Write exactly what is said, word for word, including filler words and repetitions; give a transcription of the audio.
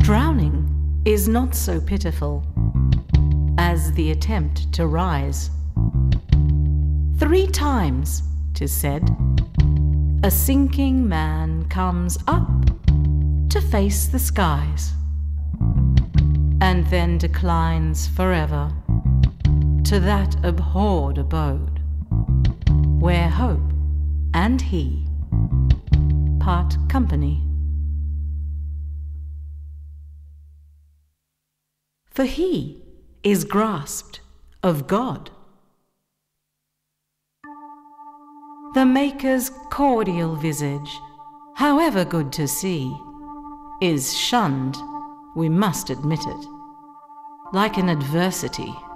Drowning is not so pitiful as the attempt to rise. Three times, 'tis said, a sinking man comes up to face the skies, and then declines forever to that abhorred abode, where hope and he part company. For he is grasped of God. The Maker's cordial visage, however good to see, is shunned, we must admit it, like an adversity